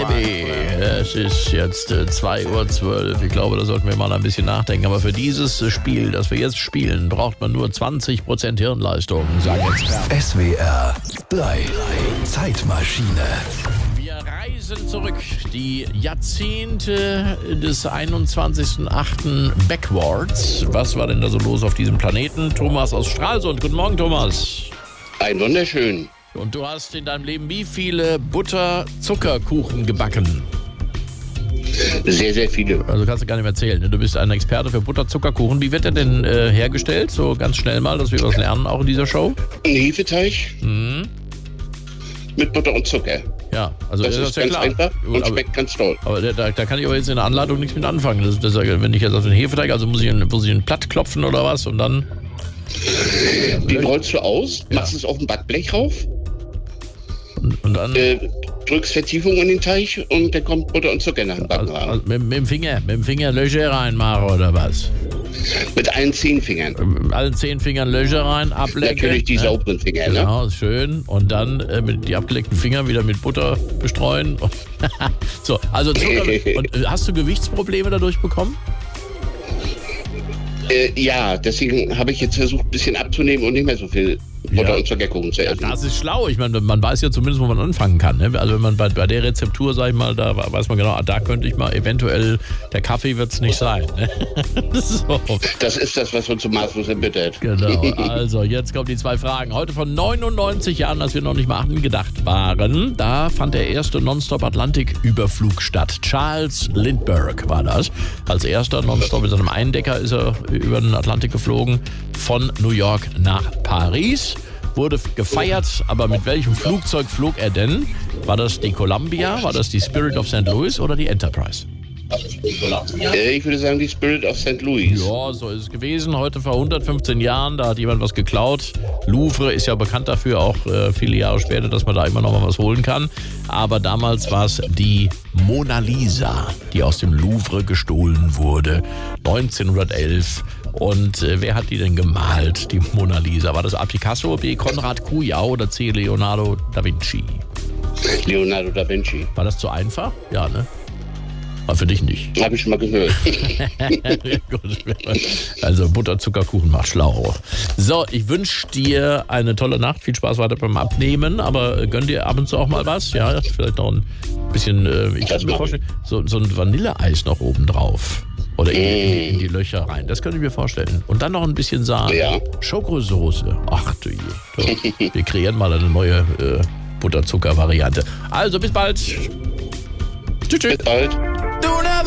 Baby. Es ist jetzt 2:12 Uhr. Ich glaube, da sollten wir mal ein bisschen nachdenken. Aber für dieses Spiel, das wir jetzt spielen, braucht man nur 20% Hirnleistung, sagen Experten. SWR 3. Zeitmaschine. Wir reisen zurück. Die Jahrzehnte des 21.08. backwards. Was war denn da so los auf diesem Planeten? Thomas aus Stralsund. Guten Morgen, Thomas. Ein wunderschön. Und du hast in deinem Leben wie viele Butter-Zuckerkuchen gebacken? Sehr, sehr viele. Also kannst du gar nicht mehr erzählen. Ne? Du bist ein Experte für Butter-Zuckerkuchen. Wie wird der denn hergestellt? So ganz schnell mal, dass wir was lernen auch in dieser Show. Ein Hefeteig mit Butter und Zucker. Ja, also Das ist ja ganz klar. einfach und Aber- schmeckt ganz toll. Aber da kann ich aber jetzt in der Anleitung nichts mit anfangen. Wenn ich jetzt auf den Hefeteig, also muss ich ihn platt klopfen oder was und dann... Den rollst du aus, machst es auf ein Backblech rauf, Und dann... drückst Vertiefung in den Teig und dann kommt Butter und Zucker nach dem Backen Also rein. mit dem Finger Löcher reinmachen oder was? Mit allen 10 Fingern. Mit allen 10 Fingern Löcher rein, ablecken. Natürlich die ne? sauberen Finger, ne? Genau, ist schön. Und dann mit die abgeleckten Finger wieder mit Butter bestreuen. So, also Zucker. Und hast du Gewichtsprobleme dadurch bekommen? Ja, deswegen habe ich jetzt versucht, ein bisschen abzunehmen und nicht mehr so viel Butter Ja. und Zuckerkuchen zu essen. Das ist schlau. Ich meine, man weiß ja zumindest, wo man anfangen kann. Ne? Also wenn man bei der Rezeptur, sag ich mal, da weiß man genau, da könnte ich mal eventuell, der Kaffee wird es nicht sein. Ne? So. Das ist das, was uns so maßlos erbittert. Genau, also jetzt kommen die 2 Fragen. Heute vor 99 Jahren, als wir noch nicht mal angedacht waren, da fand der erste Nonstop-Atlantik-Überflug statt. Charles Lindbergh war das. Als erster Nonstop mit seinem Eindecker ist er über den Atlantik geflogen, von New York nach Paris. Wurde gefeiert, aber mit welchem Flugzeug flog er denn? War das die Columbia, war das die Spirit of St. Louis oder die Enterprise? Ich würde sagen, die Spirit of St. Louis. Ja, so ist es gewesen. Heute vor 115 Jahren, da hat jemand was geklaut. Louvre ist ja bekannt dafür, auch viele Jahre später, dass man da immer noch mal was holen kann. Aber damals war es die Mona Lisa, die aus dem Louvre gestohlen wurde, 1911. Und wer hat die denn gemalt, die Mona Lisa? War das A. Picasso, B. Konrad Kujau oder C. Leonardo da Vinci? Leonardo da Vinci. War das zu einfach? Ja, ne? War für dich nicht. Habe ich schon mal gehört. Gut. Also Butterzuckerkuchen macht schlau. So, ich wünsche dir eine tolle Nacht. Viel Spaß weiter beim Abnehmen, aber gönn dir ab und zu auch mal was. Ja, vielleicht noch ein bisschen, ich kann mir vorstellen, so ein Vanilleeis noch oben drauf. Oder in die Löcher rein. Das könnte ich mir vorstellen. Und dann noch ein bisschen Sahne. Ja. Schokosoße. Ach du je. So, wir kreieren mal eine neue Butterzucker-Variante. Also bis bald. Tschüss. Bis bald.